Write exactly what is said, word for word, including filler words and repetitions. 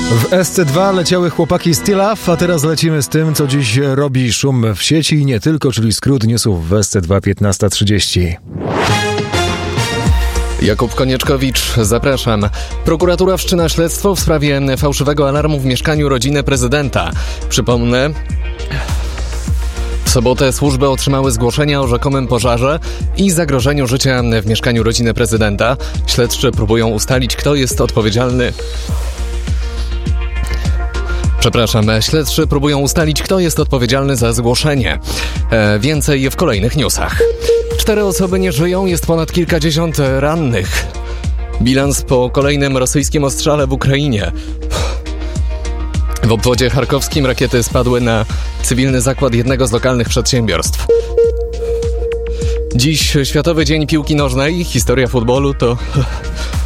W S C dwa leciały chłopaki Still Love, a teraz lecimy z tym, co dziś robi szum w sieci i nie tylko, czyli skrót newsów w S C dwa piętnasta trzydzieści. Jakub Konieczkowicz, zapraszam. Prokuratura wszczyna śledztwo w sprawie fałszywego alarmu w mieszkaniu rodziny prezydenta. Przypomnę, w sobotę służby otrzymały zgłoszenia o rzekomym pożarze i zagrożeniu życia w mieszkaniu rodziny prezydenta. Śledczy próbują ustalić, kto jest odpowiedzialny. Przepraszam, śledczy próbują ustalić, kto jest odpowiedzialny za zgłoszenie. E, więcej w kolejnych newsach. Cztery osoby nie żyją, jest ponad kilkadziesiąt rannych. Bilans po kolejnym rosyjskim ostrzale w Ukrainie. W obwodzie charkowskim rakiety spadły na cywilny zakład jednego z lokalnych przedsiębiorstw. Dziś Światowy Dzień Piłki Nożnej. Historia futbolu to